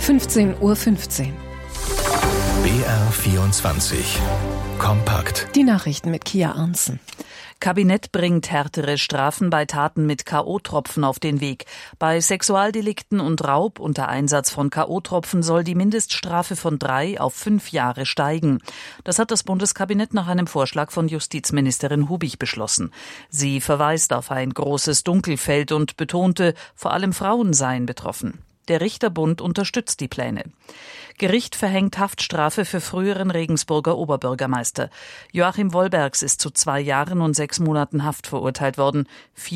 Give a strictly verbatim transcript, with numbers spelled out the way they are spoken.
fünfzehn Uhr fünfzehn. B R vierundzwanzig. Kompakt. Die Nachrichten mit Kia Arntzen. Kabinett bringt härtere Strafen bei Taten mit K O-Tropfen auf den Weg. Bei Sexualdelikten und Raub unter Einsatz von K O-Tropfen soll die Mindeststrafe von drei auf fünf Jahre steigen. Das hat das Bundeskabinett nach einem Vorschlag von Justizministerin Hubich beschlossen. Sie verweist auf ein großes Dunkelfeld und betonte, vor allem Frauen seien betroffen. Der Richterbund unterstützt die Pläne. Gericht verhängt Haftstrafe für früheren Regensburger Oberbürgermeister. Joachim Wollbergs ist zu zwei Jahren und sechs Monaten Haft verurteilt worden. Vier